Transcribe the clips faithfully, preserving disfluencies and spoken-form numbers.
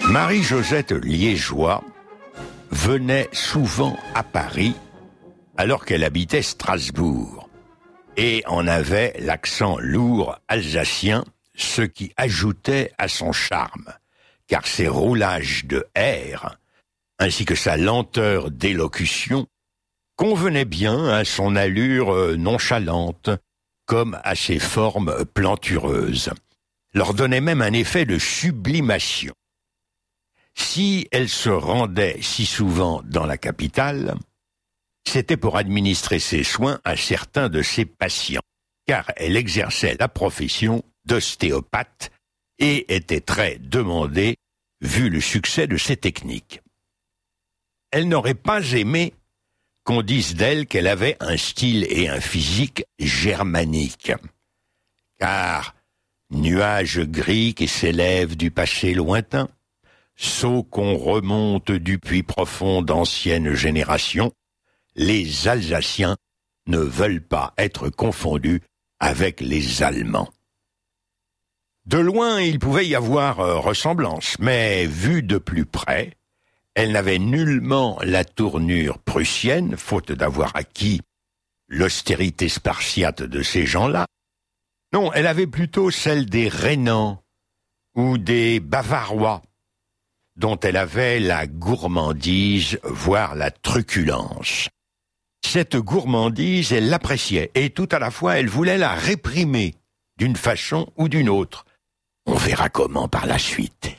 Marie-Josette Liégeois venait souvent à Paris alors qu'elle habitait Strasbourg et en avait l'accent lourd alsacien, ce qui ajoutait à son charme, car ses roulages de R ainsi que sa lenteur d'élocution convenaient bien à son allure nonchalante comme à ses formes plantureuses, leur donnaient même un effet de sublimation. Si elle se rendait si souvent dans la capitale, c'était pour administrer ses soins à certains de ses patients, car elle exerçait la profession d'ostéopathe et était très demandée vu le succès de ses techniques. Elle n'aurait pas aimé qu'on dise d'elle qu'elle avait un style et un physique germaniques, car nuages gris qui s'élèvent du passé lointain, sceaux qu'on remonte du puits profond d'anciennes générations, les Alsaciens ne veulent pas être confondus avec les Allemands. De loin, il pouvait y avoir euh, ressemblance, mais vue de plus près, elle n'avait nullement la tournure prussienne, faute d'avoir acquis l'austérité spartiate de ces gens-là. Non, elle avait plutôt celle des Rhénans ou des Bavarois, dont elle avait la gourmandise, voire la truculence. Cette gourmandise, elle l'appréciait, et tout à la fois, elle voulait la réprimer, d'une façon ou d'une autre. On verra comment par la suite.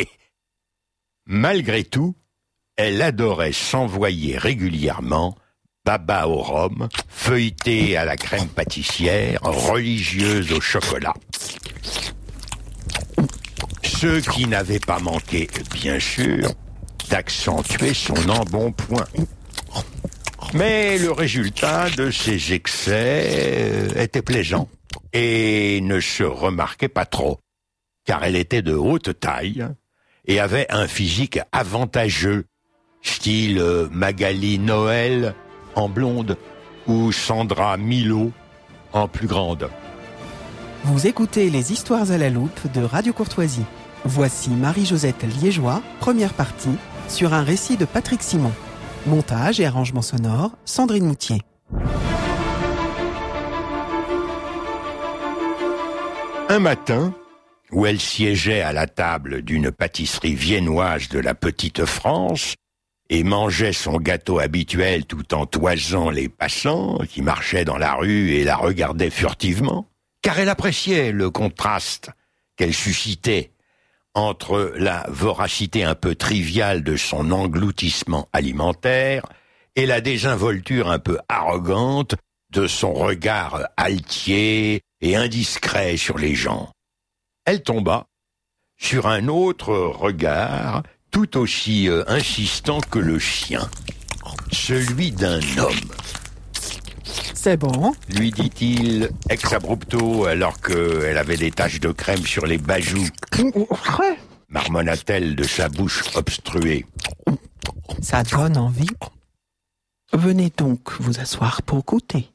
Malgré tout, elle adorait s'envoyer régulièrement baba au rhum, feuilleté à la crème pâtissière, religieuse au chocolat. Ce qui n'avait pas manqué, bien sûr, d'accentuer son embonpoint. Mais le résultat de ces excès était plaisant et ne se remarquait pas trop, car elle était de haute taille et avait un physique avantageux, style Magali Noël en blonde ou Sandra Milo en plus grande. Vous écoutez les histoires à la loupe de Radio Courtoisie. Voici Marie-Josette Liégeois, première partie, sur un récit de Patrick Simon. Montage et arrangement sonore, Sandrine Moutier. Un matin, où elle siégeait à la table d'une pâtisserie viennoise de la Petite France et mangeait son gâteau habituel tout en toisant les passants qui marchaient dans la rue et la regardaient furtivement, car elle appréciait le contraste qu'elle suscitait entre la voracité un peu triviale de son engloutissement alimentaire et la désinvolture un peu arrogante de son regard altier et indiscret sur les gens. Elle tomba sur un autre regard tout aussi euh, insistant que le sien, celui d'un homme. C'est bon, lui dit-il ex abrupto alors qu'elle avait des taches de crème sur les bajoux. Marmonna-t-elle de sa bouche obstruée. Ça donne envie. Venez donc vous asseoir pour goûter.